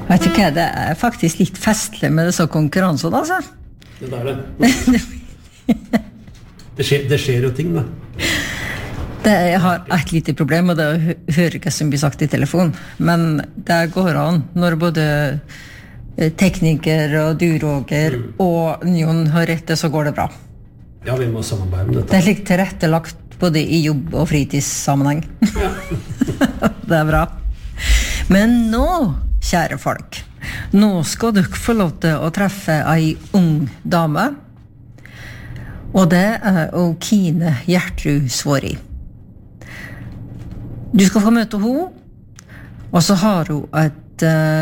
Vet du hva, det faktisk litt festlig med disse konkurranser, altså. Det det skjer jo ting, da. Jeg har et lite problem, og det er å høre hva som blir sagt i telefon. Men det går an når både tekniker og du, Roger, og Jon har rett, så går det bra. Ja, vi må samarbeide med dette. Det litt tilrettelagt både i jobb- og fritidssammenheng. Ja. Det bra. Men nå, kjære folk, nå skal dere få lov til å treffe ei ung dame, og det Kine Gjertrud Svåri. Du skal få møte henne, og så har hun et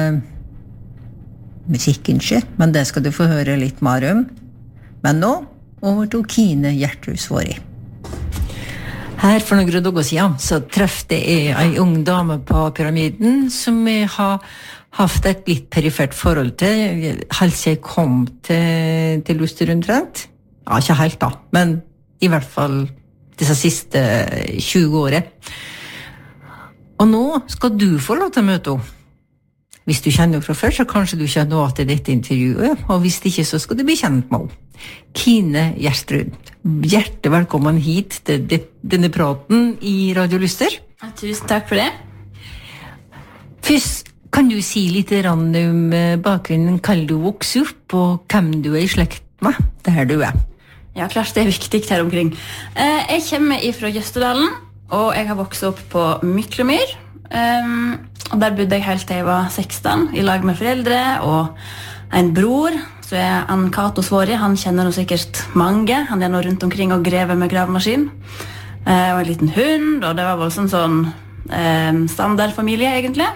musikkønske, men det skal du få høre litt mer om. Men nå, over til Kine Gjertrud Svåri. Her for noen dager siden så treffte jeg en ung dame på Pyramiden som jeg har hatt et litt perifert forhold til, helt siden jeg kom til Luster omtrent. Ja, ikke helt da, men i hvert fall disse siste 20 årene. Og nå skal du få lov til å møte henne. Hvis du kjenner henne fra før, så kanskje du kjenner henne til dette intervjuet, og hvis ikke, så skal du bli kjent med henne. Kine Gjertrud, hjertelig velkommen hit til denne praten i Radio Luster. Tusen takk for det. Først, kan du si litt om bakgrunnen, hva du vokser opp, og hvem du i slekt med, der du Ja, klart det viktig her omkring. Jeg kommer fra Jøstedalen, og jeg har vokst opp på Myklomyr. Og der bodde jeg helt til jeg var 16, i lag med foreldre og en bror. Så Ann Cato Svåri, han kjenner nå sikkert mange. Han nå rundt omkring og grever med gravemaskin. Og en liten hund, og det var voldsomt sånn standardfamilie, egentlig.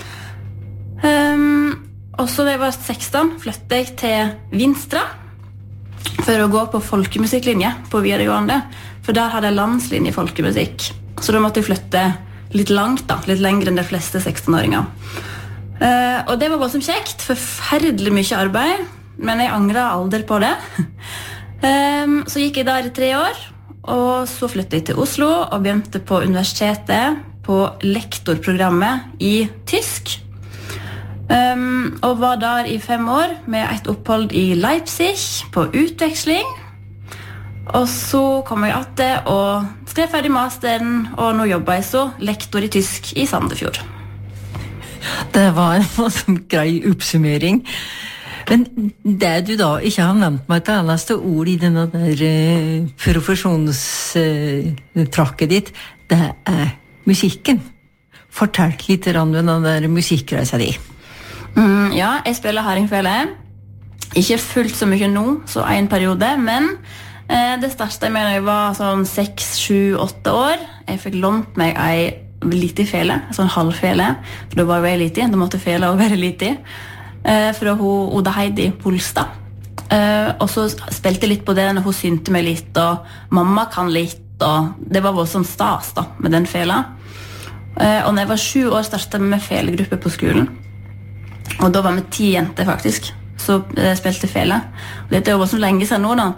Og så da jeg var 16, flyttet jeg til Vinstra for å gå på folkemusikklinje på videregående. For der hadde jeg landslinje folkemusikk. Så da måtte jeg flytte litt langt, da, litt lengre enn de fleste 16-åringer. Og det var voldsomt kjekt, forferdelig mye arbeid, men jeg angret aldri på det. Så gikk jeg der i 3 år, og så flyttet jeg til Oslo og begynte på universitetet på lektorprogrammet i tysk. Og var der i 5 år med et opphold i Leipzig på utveksling. Og så kom jeg etter og skrev ferdig masteren, og nå jobber jeg så lektor i tysk i Sandefjord. Det var en grei oppsummering. Men det du da ikke har nevnt meg et eneste ord i denne der profesjonstrakket ditt, det musikken. Fortell litt om den der musikkreisa di. Ja, jeg spiller hardingfele. Ikke fullt så mye nå, så en periode, men det startet jeg med da jeg var sånn 6, 7, 8 år. Jeg fikk lånt meg en liten fele, sånn halvfele. For da var jeg liten, da måtte fele også være liten. Fra Oda Heidi Polstad. Og så spilte jeg litt på det når hun synte meg litt, og mamma kan litt, og det var voldsomt stas da, med den fela. Og når jeg var 7 år startet jeg med felegruppe på skolen. Og da var vi 10 jenter faktisk, så spilte fele. Og dette er jo voldsomt lenge siden nå da,